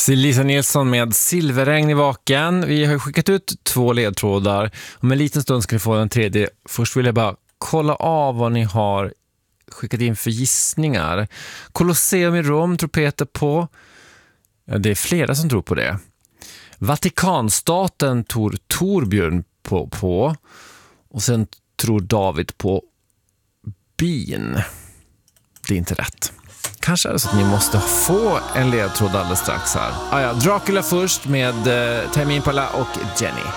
Lisa Nilsson med Silverregn i vaken. Vi har skickat ut 2 ledtrådar. Om en liten stund ska ni få den tredje. Först vill jag bara kolla av vad ni har skickat in för gissningar. Colosseum i Rom tror Peter på. Ja, det är flera som tror på det. Vatikanstaten tror Torbjörn på. Och sen tror David på bin. Det är inte rätt. Kanske är det så att ni måste få en ledtråd alldeles strax här. Dracula först med Tame Impala och Jenny.